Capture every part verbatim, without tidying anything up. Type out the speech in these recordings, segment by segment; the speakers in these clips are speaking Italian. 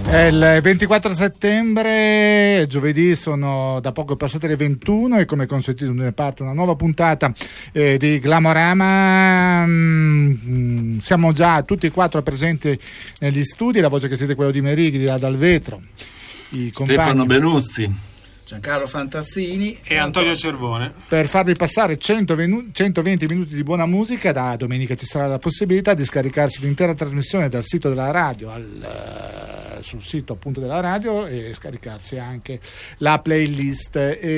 È il ventiquattro settembre, giovedì, sono da poco passate le ventuno e come consuetudine ne parte una nuova puntata eh, di Glamorama. Mm, siamo già tutti e quattro presenti negli studi, la voce che siete quello di Merighi, di là dal vetro, i Stefano Benuzzi, Giancarlo Fantassini e Antonio Cervone, per farvi passare centoventi minuti di buona musica. Da domenica ci sarà la possibilità di scaricarsi l'intera trasmissione dal sito della radio al, sul sito appunto della radio e scaricarsi anche la playlist.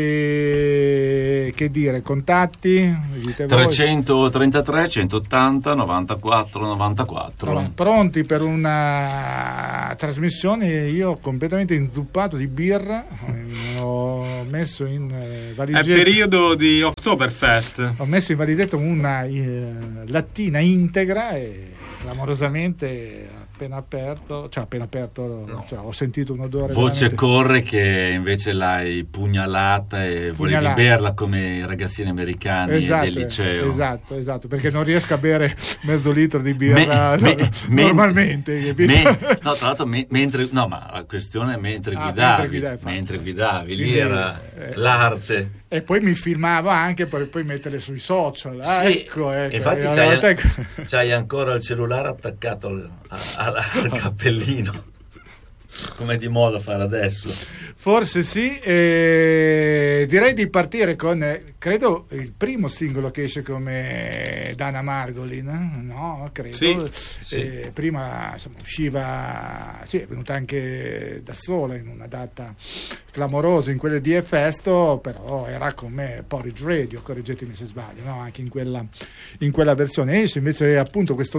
E che dire, contatti? Dite voi. trecentotrentatré centottanta novantaquattro novantaquattro. Allora, pronti per una trasmissione? Io completamente inzuppato di birra, ho messo in eh, valigetta, è periodo di Oktoberfest, ho messo in valigetta una eh, lattina integra e clamorosamente appena aperto, cioè appena aperto no. cioè, ho sentito un odore voce veramente... corre che invece l'hai pugnalata e pugnalata. Volevi berla come i ragazzini americani esatto, del liceo. Esatto, esatto, perché non riesco a bere mezzo litro di birra me, me, normalmente me, capito? Me, no, tra l'altro me, mentre no, ma la questione è mentre ah, guidavi, mentre guidavi, mentre guidavi lì quindi, era eh, l'arte. E poi mi filmavo anche per poi metterle sui social. Ah, sì, ecco, ecco. Infatti allora, c'hai, ecco. c'hai ancora il cellulare attaccato al, al, al cappellino, come è di moda fare adesso. Forse sì. E direi di partire con, credo, il primo singolo che esce come Dana Margolin, no? Credo. Sì, sì. E prima insomma, usciva, sì, è venuta anche da sola in una data clamorosa in quelle di Efesto, però era come Porridge Radio, correggetemi se sbaglio, no? Anche in quella, in quella versione. Esce invece appunto questo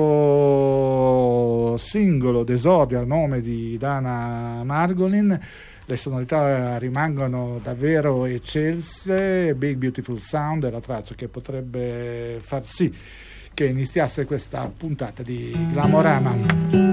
nuovo singolo d'esordio a nome di Dana Margolin. Le sonorità rimangono davvero eccelse, Big Beautiful Sound è la traccia che potrebbe far sì che iniziasse questa puntata di Glamorama.